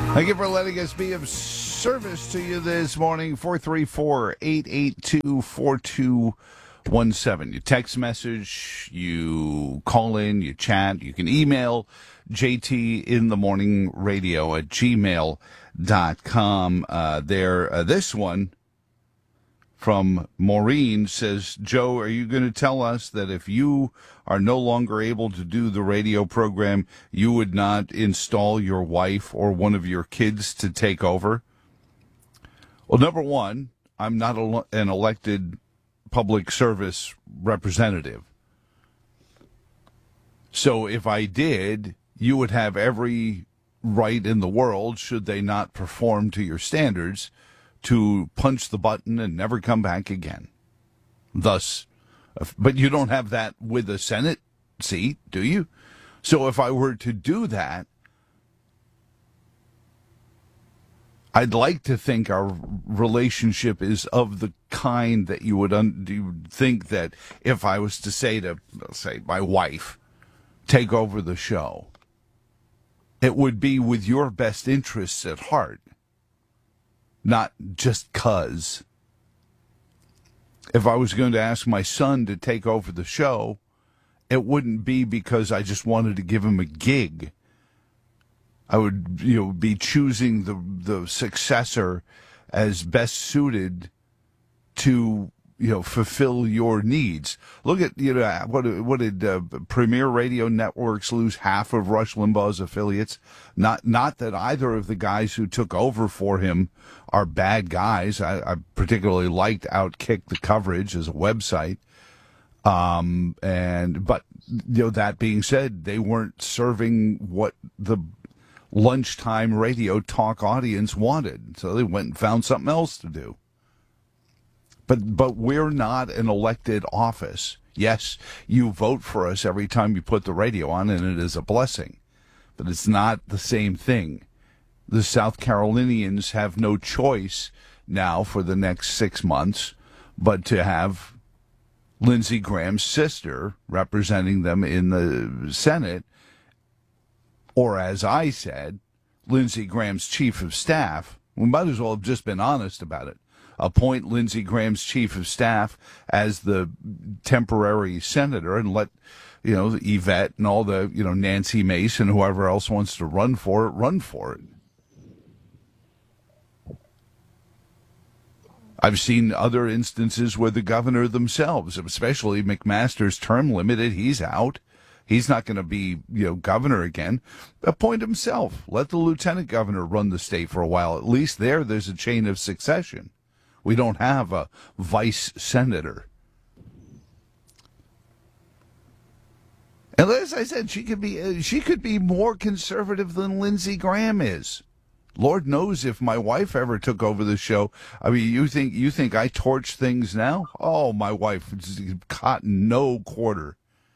Thank you for letting us be of service to you this morning. 434-882-4217. You text message, you call in, you chat, you can email jtinthemorningradio@gmail.com. This one from Maureen says, Joe, are you going to tell us that if you are no longer able to do the radio program, you would not install your wife or one of your kids to take over? Well, number one, I'm not an elected public service representative. So if I did, you would have every right in the world, should they not perform to your standards, to punch the button and never come back again. Thus, but you don't have that with a Senate seat, do you? So if I were to do that, I'd like to think our relationship is of the kind that you would think that if I was to say to, say, my wife, take over the show, it would be with your best interests at heart. Not just 'cause. If I was going to ask my son to take over the show, it wouldn't be because I just wanted to give him a gig. I would, be choosing the successor as best suited to, fulfill your needs. Look at, what did Premier Radio Networks lose half of Rush Limbaugh's affiliates? Not that either of the guys who took over for him are bad guys. I particularly liked Outkick the Coverage as a website. But that being said, they weren't serving what the lunchtime radio talk audience wanted. So they went and found something else to do. But we're not an elected office. Yes, you vote for us every time you put the radio on, and it is a blessing. But it's not the same thing. The South Carolinians have no choice now for the next 6 months but to have Lindsey Graham's sister representing them in the Senate, or as I said, Lindsey Graham's chief of staff. We might as well have just been honest about it. Appoint Lindsey Graham's chief of staff as the temporary senator and let, Yvette and all the, Nancy Mace and whoever else wants to run for it, run for it. I've seen other instances where the governor themselves, especially McMaster's term limited, he's out. He's not going to be, governor again. Appoint himself. Let the lieutenant governor run the state for a while. At least there's a chain of succession. We don't have a vice senator. And as I said, she could be more conservative than Lindsey Graham is. Lord knows if my wife ever took over the show. I mean, you think I torch things now? Oh, my wife caught no quarter.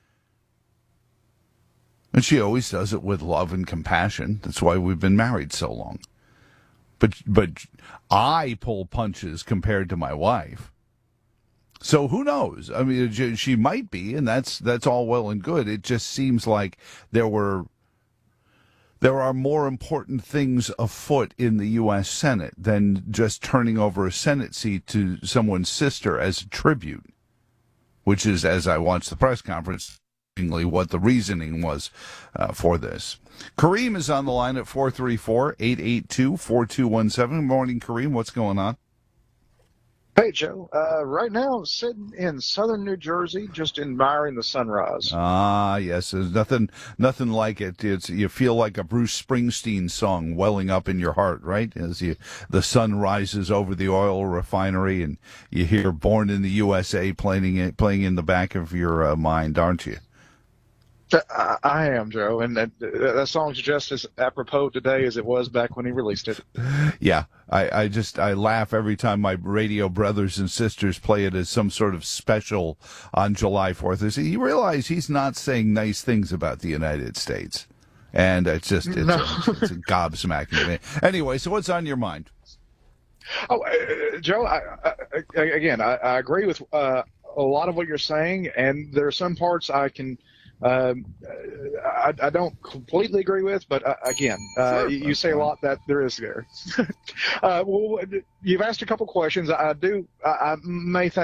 And she always does it with love and compassion. That's why we've been married so long. But I pull punches compared to my wife. So who knows? I mean, she might be, and that's all well and good. It just seems like there are more important things afoot in the U.S. Senate than just turning over a Senate seat to someone's sister as a tribute, which is, as I watched the press conference, what the reasoning was for this. Kareem is on the line at 434-882-4217. Good morning, Kareem. What's going on? Hey, Joe. Right now, I'm sitting in southern New Jersey, just admiring the sunrise. Ah, yes. There's nothing like it. You feel like a Bruce Springsteen song welling up in your heart, right? As the sun rises over the oil refinery, and you hear "Born in the USA" playing in the back of your mind, aren't you? I am, Joe, and that song's just as apropos today as it was back when he released it. Yeah, I laugh every time my radio brothers and sisters play it as some sort of special on July 4th. You realize he's not saying nice things about the United States, and it's a gobsmacking. Anyway, so what's on your mind? Oh, Joe, I agree with a lot of what you're saying, and there are some parts I can I don't completely agree with, but again, Sure, you that's say a fine. lot that there is there. Well, you've asked a couple questions. I may think